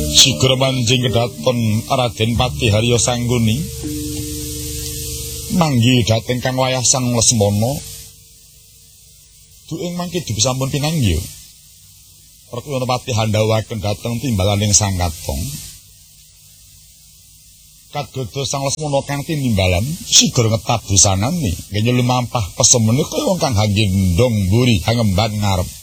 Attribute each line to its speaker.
Speaker 1: Sigra manjing kedaton Raden Patiharya Sangguni manggi dhateng kang wayah Sang Lesmana dueng mangke disampun pinanggih Rekwana Pati handhawaken dhateng timbalaning Sang Katong kadodo Sang Lesmana kang tinimbalan sigra ngetap busanane nggih lumampah pesemene kaya wong kang hangge ndong mburi hangemban ngarep